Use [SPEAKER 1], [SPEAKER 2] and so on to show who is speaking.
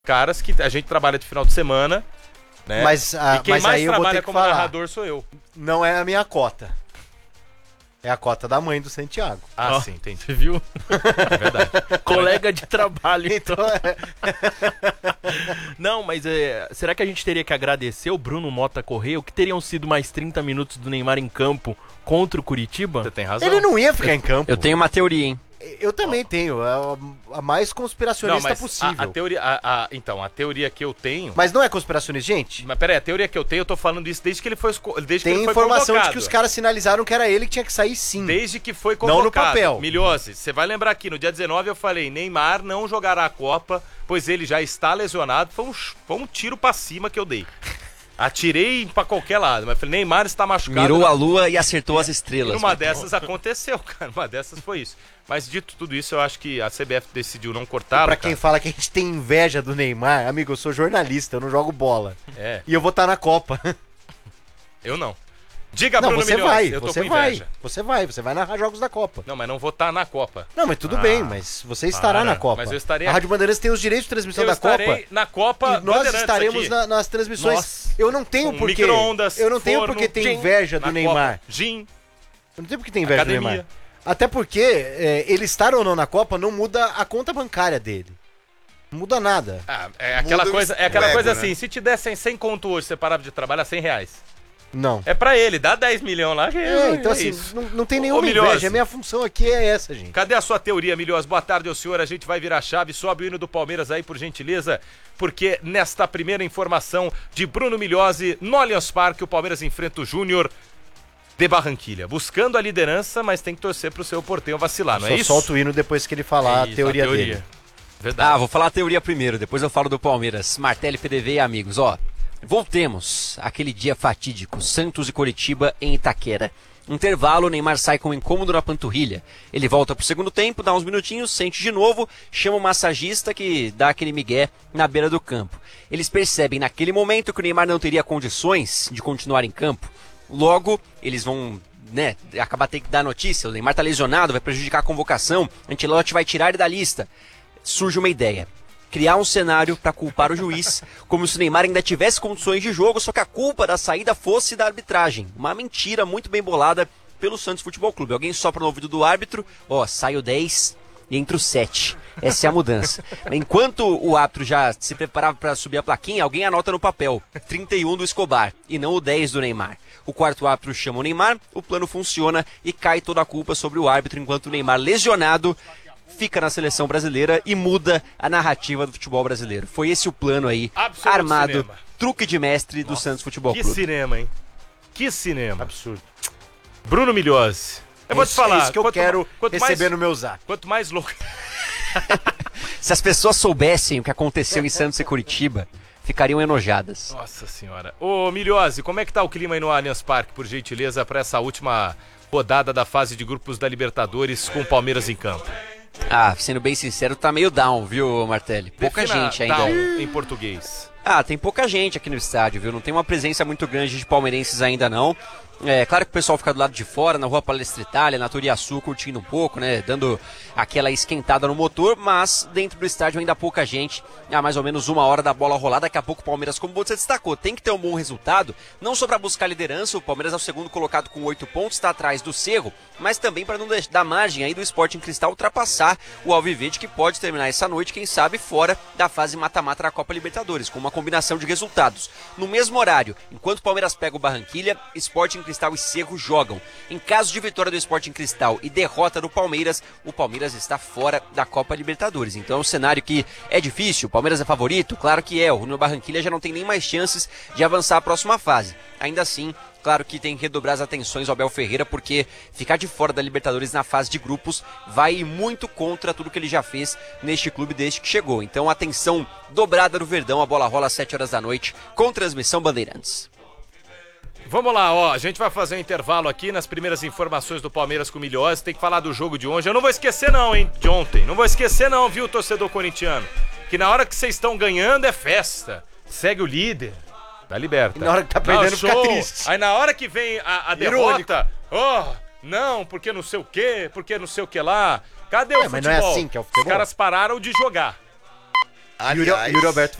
[SPEAKER 1] caras que a gente trabalha de final de semana, né?
[SPEAKER 2] Mas,
[SPEAKER 1] e quem
[SPEAKER 2] mas
[SPEAKER 1] mais
[SPEAKER 2] aí eu vou
[SPEAKER 1] trabalha
[SPEAKER 2] ter que
[SPEAKER 1] como
[SPEAKER 2] falar.
[SPEAKER 1] narrador sou eu.
[SPEAKER 2] Não é a minha cota. É a cota da mãe do Santiago.
[SPEAKER 1] Ah,
[SPEAKER 3] Ó,
[SPEAKER 1] sim, entendi.
[SPEAKER 3] Você viu?
[SPEAKER 1] É verdade.
[SPEAKER 3] Colega de trabalho.
[SPEAKER 2] Então,
[SPEAKER 3] Não, mas será que a gente teria que agradecer o Bruno Mota Correia? O que teriam sido mais 30 minutos do Neymar em campo contra o Curitiba?
[SPEAKER 1] Você tem razão.
[SPEAKER 2] ele não ia ficar em campo.
[SPEAKER 4] Eu tenho uma teoria, hein?
[SPEAKER 2] Eu também tenho. É a mais conspiracionista possível.
[SPEAKER 1] A teoria, então, a teoria que eu tenho...
[SPEAKER 2] Mas não é conspiracionista, gente?
[SPEAKER 1] Mas peraí, a teoria que eu tenho, eu tô falando isso desde que ele foi, desde
[SPEAKER 2] Tem
[SPEAKER 1] que ele foi
[SPEAKER 2] informação
[SPEAKER 1] convocado.
[SPEAKER 2] de que os caras sinalizaram que era ele que tinha que sair sim.
[SPEAKER 1] Desde que foi
[SPEAKER 2] Não no
[SPEAKER 1] convocado.
[SPEAKER 2] papel.
[SPEAKER 1] Milhose, você vai lembrar aqui, no dia 19 eu falei, Neymar não jogará a Copa, pois ele já está lesionado. Foi um tiro pra cima que eu dei. Atirei pra qualquer lado, mas falei, Neymar está machucado.
[SPEAKER 4] Mirou a lua e acertou as
[SPEAKER 1] E
[SPEAKER 4] estrelas.
[SPEAKER 1] uma dessas aconteceu, cara. Uma dessas foi isso. Mas dito tudo isso, eu acho que a CBF decidiu não cortá-lo.
[SPEAKER 2] Pra quem fala que a gente tem inveja do Neymar, amigo, eu sou jornalista, eu não jogo bola.
[SPEAKER 1] É,
[SPEAKER 2] E eu vou estar na Copa.
[SPEAKER 1] eu não. Diga,
[SPEAKER 2] Não,
[SPEAKER 1] Bruno
[SPEAKER 2] você
[SPEAKER 1] Milhões,
[SPEAKER 2] vai,
[SPEAKER 1] eu tô
[SPEAKER 2] você
[SPEAKER 1] com
[SPEAKER 2] vai.
[SPEAKER 1] inveja.
[SPEAKER 2] Você vai narrar jogos da Copa.
[SPEAKER 1] Não, mas não vou estar na Copa.
[SPEAKER 2] Não, mas tudo bem, mas você estará
[SPEAKER 1] Para,
[SPEAKER 2] na Copa.
[SPEAKER 1] mas eu estarei
[SPEAKER 2] A
[SPEAKER 1] aqui.
[SPEAKER 2] Rádio Bandeirantes tem os direitos de transmissão
[SPEAKER 1] Eu
[SPEAKER 2] da
[SPEAKER 1] estarei
[SPEAKER 2] Copa.
[SPEAKER 1] na Copa
[SPEAKER 2] E nós
[SPEAKER 1] Bandeirantes
[SPEAKER 2] estaremos
[SPEAKER 1] aqui.
[SPEAKER 2] nas transmissões.
[SPEAKER 1] Nós,
[SPEAKER 2] Eu não tenho
[SPEAKER 1] com
[SPEAKER 2] porque.
[SPEAKER 1] micro-ondas,
[SPEAKER 2] Eu não tenho
[SPEAKER 1] forno,
[SPEAKER 2] porque tem
[SPEAKER 1] gin,
[SPEAKER 2] inveja do
[SPEAKER 1] na
[SPEAKER 2] Neymar.
[SPEAKER 1] Copa. Gin,
[SPEAKER 2] Eu não tenho porque tem inveja do
[SPEAKER 1] academia.
[SPEAKER 2] Neymar. Até porque ele estar ou não na Copa não muda a conta bancária dele. Não muda nada.
[SPEAKER 1] Ah, é aquela
[SPEAKER 5] Muda
[SPEAKER 1] coisa,
[SPEAKER 5] o ego,
[SPEAKER 1] assim,
[SPEAKER 5] né?
[SPEAKER 1] se te dessem 100 conto hoje, você parava de trabalhar, R$100.
[SPEAKER 2] Não.
[SPEAKER 1] É pra ele, dá 10 milhões lá.
[SPEAKER 2] Então assim,
[SPEAKER 1] isso.
[SPEAKER 2] não tem
[SPEAKER 1] Ô,
[SPEAKER 2] nenhuma
[SPEAKER 1] Milhose.
[SPEAKER 2] inveja. A minha função aqui é essa, gente.
[SPEAKER 1] Cadê a sua teoria, Milhões? Boa tarde ao senhor, a gente vai virar a chave, sobe o hino do Palmeiras aí, por gentileza, porque nesta primeira informação de Bruno Milhose, no Allianz Parque, o Palmeiras enfrenta o Júnior de Barranquilha, buscando a liderança, mas tem que torcer pro seu Portenho vacilar, não é
[SPEAKER 2] Só
[SPEAKER 1] isso?
[SPEAKER 2] solta o hino depois que ele falar
[SPEAKER 1] É
[SPEAKER 2] a teoria dele.
[SPEAKER 1] Verdade.
[SPEAKER 4] Vou falar a teoria primeiro, depois eu falo do Palmeiras. Martelli, PDV e amigos, ó. Voltemos àquele dia fatídico, Santos e Coritiba em Itaquera. Intervalo, Neymar sai com um incômodo na panturrilha. Ele volta pro segundo tempo, dá uns minutinhos, sente de novo, chama o massagista que dá aquele migué na beira do campo. Eles percebem naquele momento que o Neymar não teria condições de continuar em campo. Logo, eles vão, acabar tendo que dar notícia. O Neymar tá lesionado, vai prejudicar a convocação. Ancelotti vai tirar ele da lista. Surge uma ideia. Criar um cenário para culpar o juiz, como se o Neymar ainda tivesse condições de jogo, só que a culpa da saída fosse da arbitragem. Uma mentira muito bem bolada pelo Santos Futebol Clube. Alguém sopra no ouvido do árbitro, sai o 10 e entra o 7. Essa é a mudança. Enquanto o árbitro já se preparava para subir a plaquinha, alguém anota no papel 31 do Escobar e não o 10 do Neymar. O quarto árbitro chama o Neymar, o plano funciona e cai toda a culpa sobre o árbitro, enquanto o Neymar, lesionado, fica na seleção brasileira e muda a narrativa do futebol brasileiro. Foi esse o plano aí,
[SPEAKER 1] Absoluto
[SPEAKER 4] armado,
[SPEAKER 1] cinema.
[SPEAKER 4] Truque de mestre do Santos Futebol
[SPEAKER 1] Que
[SPEAKER 4] Clube.
[SPEAKER 1] cinema, hein? Que cinema.
[SPEAKER 2] Absurdo.
[SPEAKER 1] Bruno Milhose. Eu vou te falar.
[SPEAKER 2] É isso que eu quero receber
[SPEAKER 1] mais,
[SPEAKER 2] no meu zap.
[SPEAKER 1] Quanto mais louco...
[SPEAKER 4] Se as pessoas soubessem o que aconteceu em Santos e Curitiba, ficariam enojadas.
[SPEAKER 1] Nossa senhora. Ô, Milhose, como é que tá o clima aí no Allianz Parque, por gentileza, pra essa última rodada da fase de grupos da Libertadores com o Palmeiras em campo?
[SPEAKER 4] Sendo bem sincero, tá meio down, viu, Martelli? Pouca
[SPEAKER 1] Defina
[SPEAKER 4] gente ainda.
[SPEAKER 1] down em português.
[SPEAKER 4] Tem pouca gente aqui no estádio, viu? Não tem uma presença muito grande de palmeirenses ainda não. Claro que o pessoal fica do lado de fora, na Rua Palestra Itália, na Turiaçu, curtindo um pouco, né? Dando aquela esquentada no motor, mas dentro do estádio ainda há pouca gente. Há mais ou menos 1 hora da bola rolar. Daqui a pouco o Palmeiras, como você destacou, tem que ter um bom resultado, não só para buscar a liderança. O Palmeiras é o segundo colocado com 8 pontos, está atrás do Cerro, mas também para não dar margem aí do Sporting Cristal ultrapassar o Alviverde, que pode terminar essa noite, quem sabe, fora da fase mata-mata da Copa Libertadores, com uma combinação de resultados. No mesmo horário, enquanto o Palmeiras pega o Barranquilha, Sporting Cristal e Cerro jogam. Em caso de vitória do Sporting Cristal e derrota do Palmeiras, o Palmeiras está fora da Copa Libertadores. Então é um cenário que é difícil, o Palmeiras é favorito? Claro que é, o Júnior Barranquilla já não tem nem mais chances de avançar à próxima fase. Ainda assim, claro que tem que redobrar as atenções ao Abel Ferreira, porque ficar de fora da Libertadores na fase de grupos vai ir muito contra tudo que ele já fez neste clube desde que chegou. Então atenção dobrada do Verdão, a bola rola às 7 horas da noite, com transmissão Bandeirantes.
[SPEAKER 1] Vamos lá, a gente vai fazer um intervalo aqui nas primeiras informações do Palmeiras com o Milhose. Tem que falar do jogo de ontem. Eu não vou esquecer não, hein, de ontem. Não vou esquecer não, viu, torcedor corintiano? Que na hora que vocês estão ganhando é festa. Segue o líder. Tá liberta.
[SPEAKER 2] E na hora que tá perdendo, fica triste.
[SPEAKER 1] Aí na hora que vem a derrota, não, porque não sei o quê, porque não sei o que lá. Cadê o futebol?
[SPEAKER 2] Mas não é assim que é o futebol.
[SPEAKER 1] Os caras pararam de jogar.
[SPEAKER 2] Yuri Alberto